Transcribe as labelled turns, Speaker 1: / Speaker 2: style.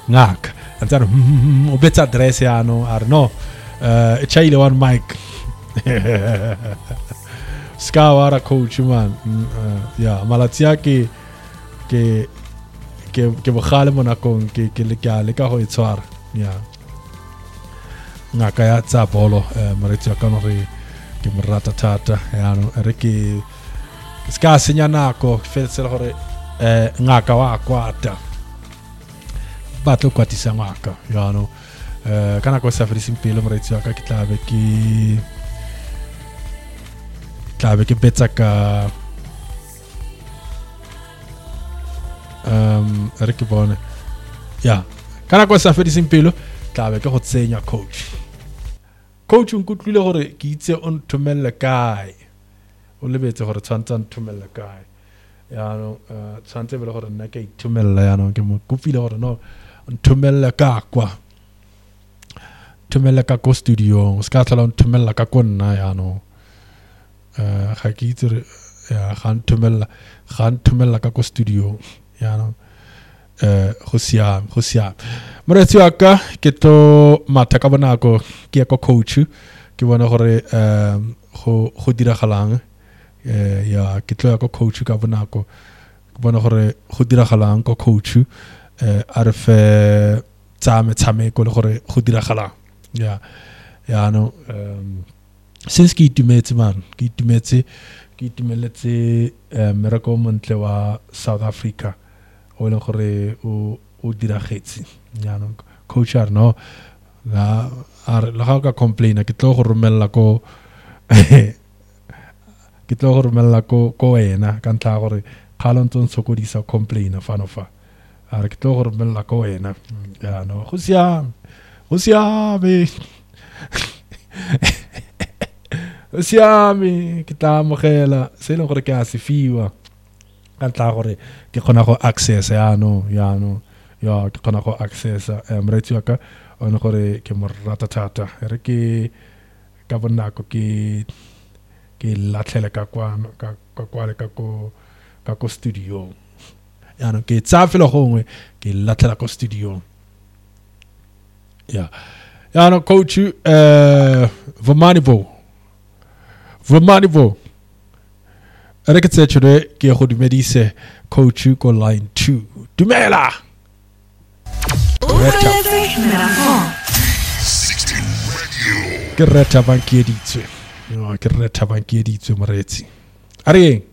Speaker 1: ngaka antsa o betsa address ya no are no e chaile one mic ska wara coach man ya malatia ke bogale mo nakong ke le ka go itshwara ya ngaka ya tsa bolo moretsi ka no re ke mo rata thata ya no re ke ska senya nako fetsela gore ngaka wa kwata batlo kwatisa ngaka ya no kana go sa fediseng pelo moretsi ka ke tlabe ke betsa ka re ke bone ya kana go sa fediseng pelo tlabe ke go tsenya coach o nkutlwile gore ke itse o nthomelle kae o lebetse gore tshwantse nthomelle kae ya no tshwantse bele gore nna ke ithomella ya no ke mo kopile gore no nthomelle ka kwa thomella ka ko studio ska tlhola nthomella ka ko nna ya no ga ke itse ya ga nthomella ka ko studio ya no go siam moretsi wa ka ke tlo matha ka bonako ke ya ko coach ke bona gore go diragalang ya ke tlo ya ko coach ka bonako ke bona gore go diragalang ko coach a re fe tsa metshameko le gore go diragalang ya no since ke itumeletse mmereko montle wa South Africa o leng gore o diragetse ya no coach are no la ga ka complain ke tlo go romella ko wena ka ntla gore khala ntse sokodisa complain fa are ke tlo go romella ko wena ya no go siame ke tla mogela se leng gore ke a se fiwa ka ntla gore ke kgona go access ya no ke kgona go access moretsi wa ka o ne gore ke mo rata thata re ke ka bonako ke latlhele ka ko studio ya no ke tsa fela gongwe ke latlhela ko studio ya no coach Vomanivo re ke tsetswe ke go dumedise coach ko line 2 dumela ke reta bankieditswe moretsi a re